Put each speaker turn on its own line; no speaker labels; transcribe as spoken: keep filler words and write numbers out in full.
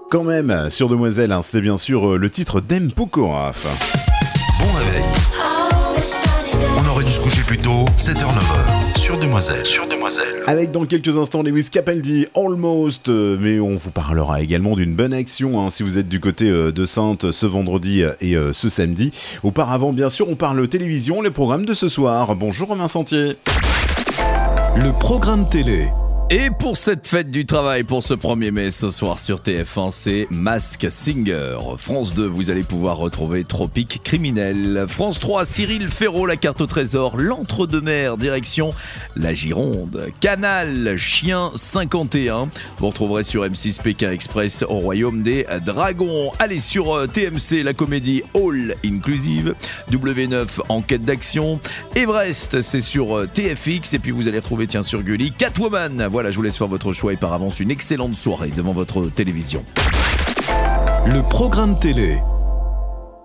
Quand même, sur Demoiselle, hein, c'était bien sûr euh, le titre d'M. Pokoraf.
Bon réveil. On aurait dû se coucher plus tôt, sept heures neuf heures, sur Demoiselle. Sur Demoiselle.
Avec dans quelques instants Lewis Capaldi, Almost, euh, mais on vous parlera également d'une bonne action hein, si vous êtes du côté euh, de Saintes ce vendredi et euh, ce samedi. Auparavant, bien sûr, on parle télévision, les programmes de ce soir. Bonjour Romain Sentier.
Le programme télé.
Et pour cette fête du travail, pour ce premier mai, ce soir sur T F un, c'est Mask Singer. France deux, vous allez pouvoir retrouver Tropique Criminel. France trois, Cyril Ferraud, la carte au trésor. L'Entre-deux-Mers, direction la Gironde. Canal, Chien cinquante et un. Vous retrouverez sur M six Pékin Express au Royaume des Dragons. Allez, sur T M C, la comédie All Inclusive. W neuf, Enquête d'action. Everest, c'est sur T F X. Et puis vous allez retrouver, tiens, sur Gulli, Catwoman. Voilà, je vous laisse faire votre choix et par avance une excellente soirée devant votre télévision.
Le programme télé.